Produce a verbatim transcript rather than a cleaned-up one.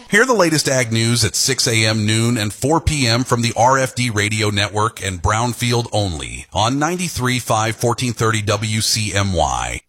Hear the latest ag news at six a.m., noon, and four p.m. from the R F D Radio Network and Brownfield only on ninety-three point five, fourteen thirty W C M Y.